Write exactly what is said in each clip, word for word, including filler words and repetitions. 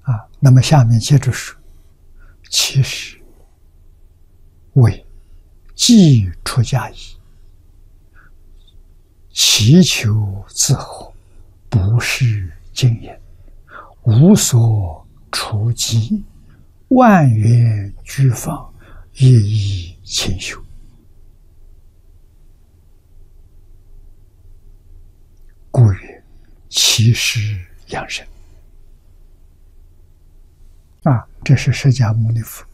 啊。那么下面接着说，其实为既出家矣，祈求自候，不是经验，无所除疾，万缘俱放，业亦勤修。故曰：其实养生。啊，这是释迦牟尼佛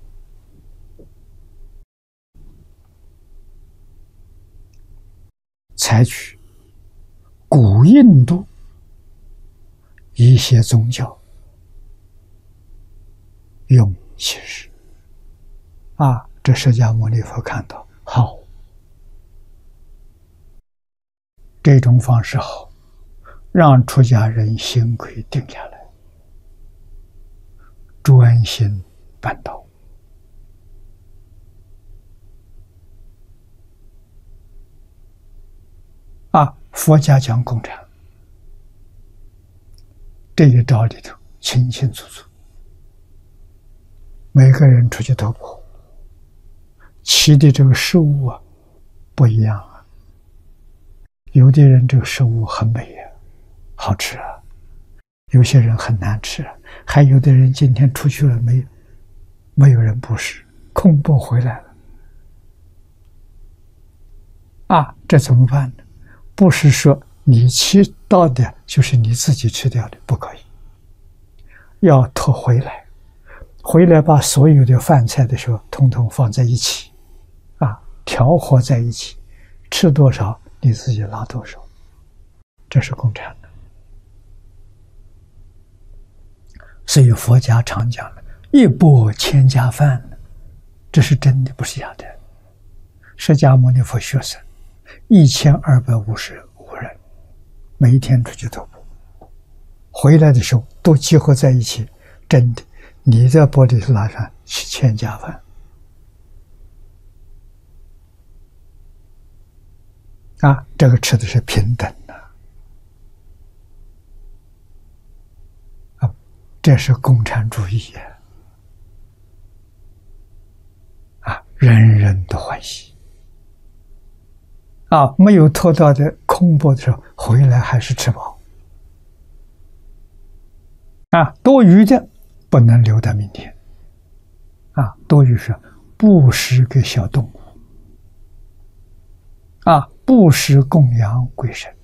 采取古印度一些宗教用其实。啊，这释迦牟尼佛看到好，这种方式好，让出家人心可以定下来，专心办道。啊，佛家讲共产，这一招里头清清楚楚，每个人出去徒步，骑的这个食物啊不一样啊。有的人这个食物很美啊，好吃啊，有些人很难吃啊，还有的人今天出去了没没有人布施，空钵回来了啊，这怎么办呢？不是说你吃到的就是你自己吃掉的，不可以，要拖回来，回来把所有的饭菜的时候统统放在一起啊，调和在一起，吃多少你自己拿多少，这是共产的。所以佛家常讲了一钵千家饭，这是真的，不是假的。释迦牟尼佛学生一千二百五十五人，每一天出去徒步，回来的时候都集合在一起，真的，你在玻璃拉上是千家饭啊，这个吃的是平等的啊，这是共产主义呀！啊，人人都欢喜啊，没有拖到的空钵的时候，回来还是吃饱啊，多余的不能留到明天啊，多余是布施给小动物啊，布施供养鬼神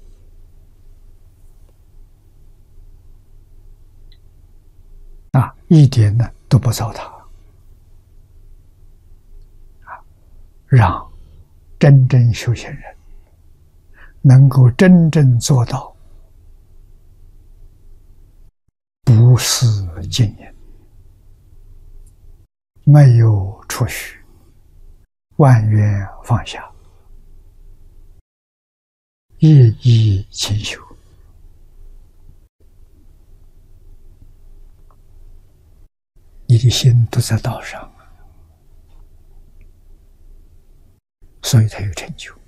啊，一点呢都不糟蹋啊，让真正修行人能够真正做到不思尽言，没有出许，万缘放下，业亦勤修。你的心都在道上，所以才有成就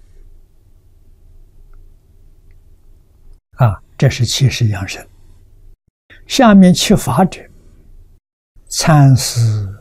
啊！这是七十养生。下面七法者，参思